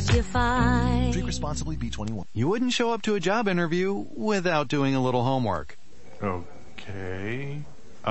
what you find. Drink responsibly, B21. You wouldn't show up to a job interview without doing a little homework. Okay.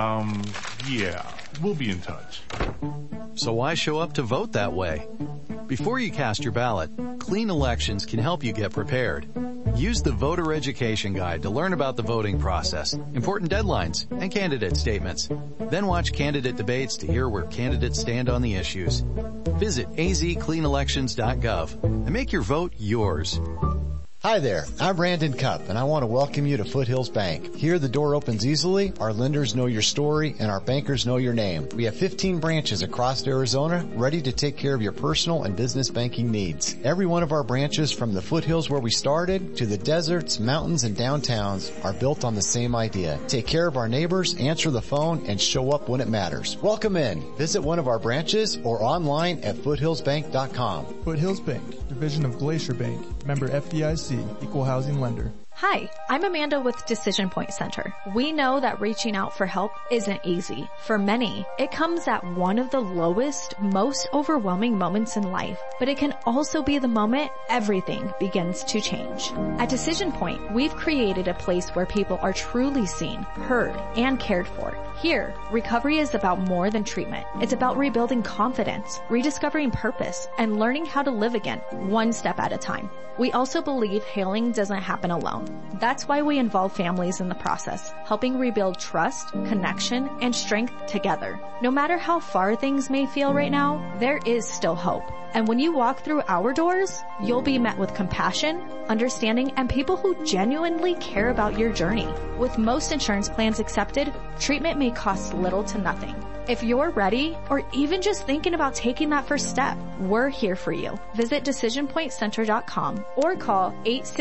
Yeah, we'll be in touch. So why show up to vote that way? Before you cast your ballot, Clean Elections can help you get prepared. Use the Voter Education Guide to learn about the voting process, important deadlines, and candidate statements. Then watch candidate debates to hear where candidates stand on the issues. Visit azcleanelections.gov and make your vote yours. Hi there, I'm Brandon Cupp, and I want to welcome you to Foothills Bank. Here the door opens easily, our lenders know your story, and our bankers know your name. We have 15 branches across Arizona ready to take care of your personal and business banking needs. Every one of our branches, from the foothills where we started to the deserts, mountains, and downtowns, are built on the same idea. Take care of our neighbors, answer the phone, and show up when it matters. Welcome in. Visit one of our branches or online at foothillsbank.com. Foothills Bank, division of Glacier Bank, member FDIC. Equal housing lender. Hi, I'm Amanda with Decision Point Center. We know that reaching out for help isn't easy. For many, it comes at one of the lowest, most overwhelming moments in life, but it can also be the moment everything begins to change. At Decision Point, we've created a place where people are truly seen, heard, and cared for. Here, recovery is about more than treatment. It's about rebuilding confidence, rediscovering purpose, and learning how to live again, one step at a time. We also believe healing doesn't happen alone. That's why we involve families in the process, helping rebuild trust, connection, and strength together. No matter how far things may feel right now, there is still hope. And when you walk through our doors, you'll be met with compassion, understanding, and people who genuinely care about your journey. With most insurance plans accepted, treatment may cost little to nothing. If you're ready, or even just thinking about taking that first step, we're here for you. Visit DecisionPointCenter.com or call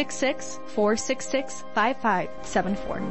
866-466-5574.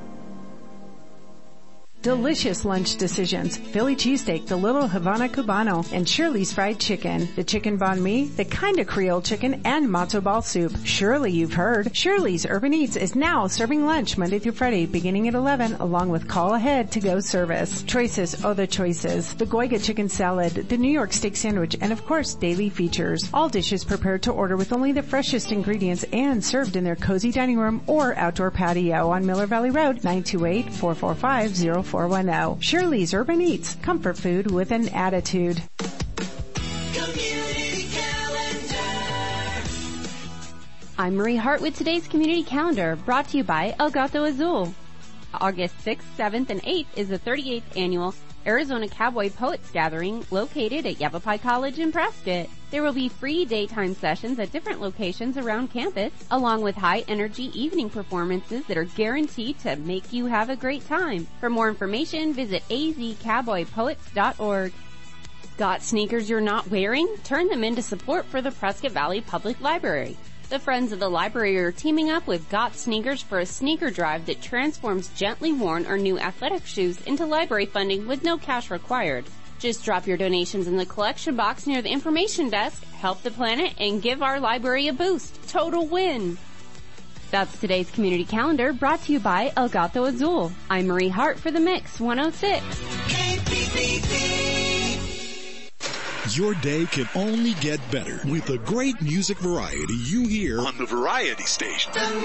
Delicious lunch decisions. Philly cheesesteak, the Little Havana Cubano, and Shirley's Fried Chicken. The chicken banh mi, the kind of Creole chicken, and matzo ball soup. Surely you've heard. Shirley's Urban Eats is now serving lunch Monday through Friday beginning at 11 along with call ahead to go service. Choices, oh the choices. The Goiga chicken salad, the New York steak sandwich, and of course daily features. All dishes prepared to order with only the freshest ingredients and served in their cozy dining room or outdoor patio on Miller Valley Road, 928-445-0410. Shirley's Urban Eats, comfort food with an attitude. Community Calendar. I'm Marie Hart with today's Community Calendar, brought to you by El Gato Azul. August 6th, 7th, and 8th is the 38th annual Arizona Cowboy Poets Gathering located at Yavapai College in Prescott. There will be free daytime sessions at different locations around campus, along with high-energy evening performances that are guaranteed to make you have a great time. For more information, visit azcowboypoets.org. Got sneakers you're not wearing? Turn them into support for the Prescott Valley Public Library. The Friends of the Library are teaming up with Got Sneakers for a sneaker drive that transforms gently worn or new athletic shoes into library funding with no cash required. Just drop your donations in the collection box near the information desk, help the planet, and give our library a boost. Total win! That's today's Community Calendar, brought to you by El Gato Azul. I'm Marie Hart for The Mix 106. KPPP. Your day can only get better with the great music variety you hear on the Variety Station.